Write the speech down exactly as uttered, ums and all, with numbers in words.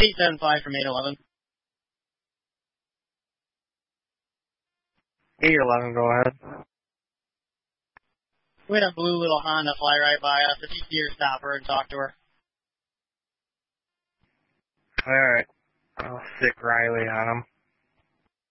eight seven five from eight eleven. eight eleven, go ahead. We had a blue little Honda fly right by us. If you see her, stop her and talk to her. Alright. I'll stick Riley on him.